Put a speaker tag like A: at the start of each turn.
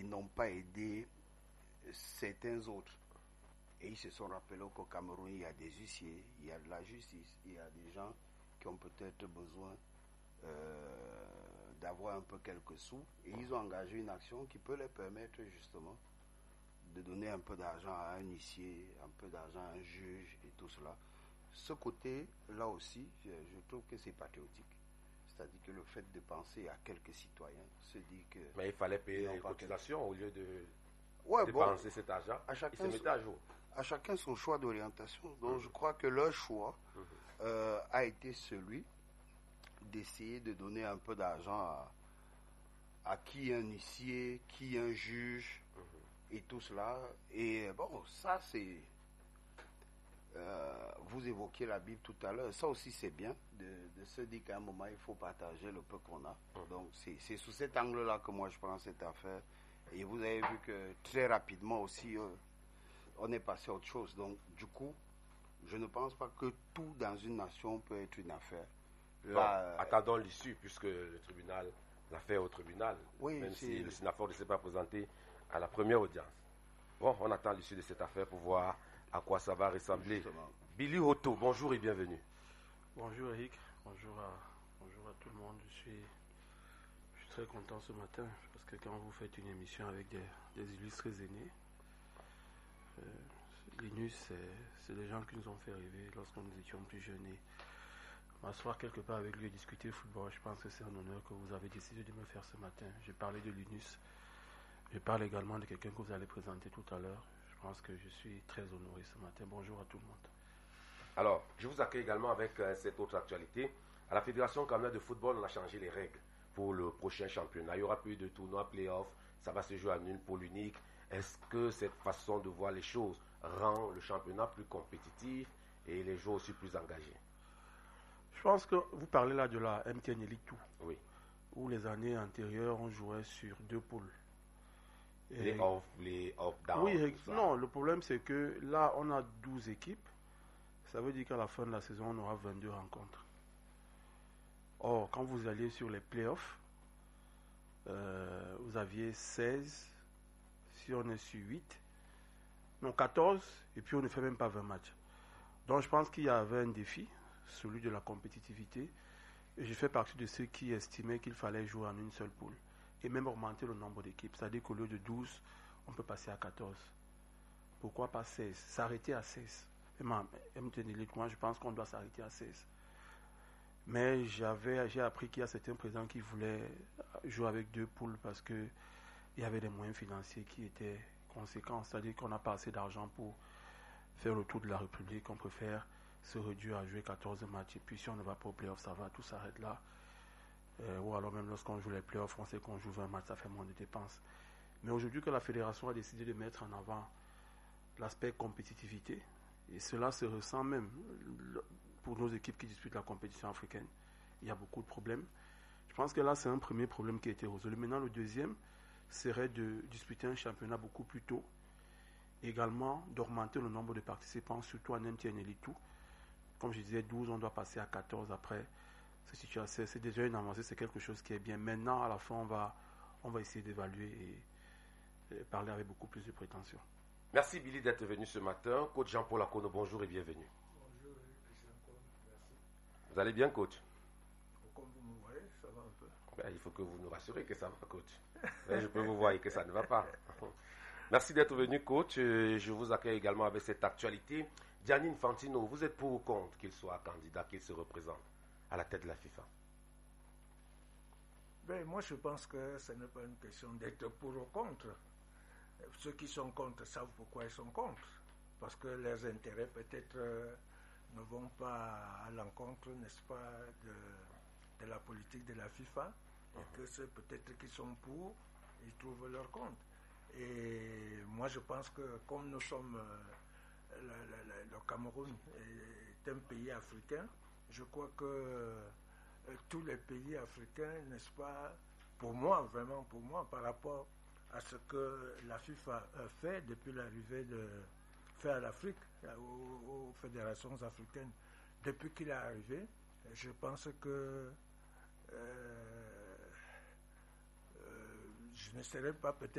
A: n'ont pas aidé certains autres. Et ils se sont rappelés qu'au Cameroun, il y a des huissiers, il y a de la justice, il y a des gens qui ont peut-être besoin d'avoir un peu quelques sous. Et ils ont engagé une action qui peut leur permettre justement de donner un peu d'argent à un huissier, un peu d'argent à un juge et tout cela. Ce côté-là aussi, je trouve que c'est patriotique. C'est-à-dire que le fait de penser à quelques citoyens, se dit que...
B: Mais il fallait payer les cotisations au lieu de dépenser cet argent.
A: À chacun son choix d'orientation. Donc je crois que leur choix a été celui d'essayer de donner un peu d'argent à qui un huissier, qui un juge et tout cela. Et bon, ça c'est... vous évoquiez la Bible tout à l'heure. Ça aussi c'est bien de se dire qu'à un moment il faut partager le peu qu'on a. Donc c'est sous cet angle-là que moi je prends cette affaire. Et vous avez vu que très rapidement aussi on est passé à autre chose. Donc du coup, je ne pense pas que tout dans une nation peut être une affaire.
B: Là, attendons l'issue puisque le tribunal l'a fait au tribunal.
A: Oui,
B: même si le Sénafor ne s'est pas présenté à la première audience. Bon, on attend l'issue de cette affaire pour voir à quoi ça va ressembler. Justement. Billy Otto, bonjour et bienvenue.
C: Bonjour Eric, bonjour à tout le monde. Je suis très content ce matin parce que quand vous faites une émission avec des illustres aînés, Linus, c'est des gens qui nous ont fait rêver lorsqu'on nous étions plus jeunes. Et m'asseoir quelque part avec lui et discuter football, je pense que c'est un honneur que vous avez décidé de me faire ce matin. J'ai parlé de Linus, je parle également de quelqu'un que vous allez présenter tout à l'heure. Je pense que je suis très honoré ce matin. Bonjour à tout le monde.
B: Alors, je vous accueille également avec cette autre actualité. À la Fédération camerounaise de football, on a changé les règles pour le prochain championnat. Il n'y aura plus de tournoi play-off, ça va se jouer à nul pour l'unique. Est-ce que cette façon de voir les choses rend le championnat plus compétitif et les joueurs aussi plus engagés?
C: Je pense que vous parlez là de la MTN Elite 2.
B: Oui.
C: Où les années antérieures, on jouait sur 2 poules.
B: Et les off, down.
C: Oui, non, le problème c'est que là, on a 12 équipes. Ça veut dire qu'à la fin de la saison, on aura 22 rencontres. Or, quand vous alliez sur les playoffs, vous aviez 16, si on est sur 8, non 14, et puis on ne fait même pas 20 matchs. Donc je pense qu'il y avait un défi, celui de la compétitivité, et je fais partie de ceux qui estimaient qu'il fallait jouer en une seule poule, et même augmenter le nombre d'équipes, c'est-à-dire qu'au lieu de 12, on peut passer à 14. Pourquoi pas 16? S'arrêter à 16. Moi, je pense qu'on doit s'arrêter à 16. Mais j'ai appris qu'il y a certains présidents qui voulaient jouer avec 2 poules parce qu'il y avait des moyens financiers qui étaient conséquents. C'est-à-dire qu'on n'a pas assez d'argent pour faire le tour de la République. On préfère se réduire à jouer 14 matchs. Et puis si on ne va pas au playoff, ça va, tout s'arrête là. Ou alors même lorsqu'on joue les playoffs, on sait qu'on joue 20 matchs, ça fait moins de dépenses. Mais aujourd'hui que la fédération a décidé de mettre en avant l'aspect compétitivité, et cela se ressent même pour nos équipes qui disputent la compétition africaine. Il y a beaucoup de problèmes. Je pense que là, c'est un premier problème qui a été résolu. Maintenant, le deuxième serait de disputer un championnat beaucoup plus tôt. Également, d'augmenter le nombre de participants, surtout en MTN Elite 2. Comme je disais, 12, on doit passer à 14 après. C'est déjà une avancée, c'est quelque chose qui est bien. Maintenant, à la fin, on va essayer d'évaluer et parler avec beaucoup plus de prétention.
B: Merci Billy d'être venu ce matin. Coach Jean-Paul Akono, bonjour et bienvenue.
D: Bonjour, merci.
B: Vous allez bien, coach?
D: Comme vous me voyez, ça va un peu.
B: Il faut que vous nous rassurez que ça va, coach. Je peux vous voir et que ça ne va pas. Merci d'être venu, coach. Je vous accueille également avec cette actualité. Gianni Infantino, vous êtes pour ou contre qu'il soit candidat, qu'il se représente à la tête de la FIFA?
D: Moi, je pense que ce n'est pas une question d'être pour ou contre. Ceux qui sont contre savent pourquoi ils sont contre. Parce que leurs intérêts peut-être ne vont pas à l'encontre, n'est-ce pas, de la politique de la FIFA. Et que ceux peut-être qui sont pour, ils trouvent leur compte. Et moi, je pense que comme nous sommes, le Cameroun est un pays africain, je crois que tous les pays africains, n'est-ce pas, pour moi, vraiment pour moi, par rapport à ce que la FIFA fait depuis l'arrivée fait à l'Afrique, aux fédérations africaines, depuis qu'il est arrivé, je pense que je ne serais pas peut-être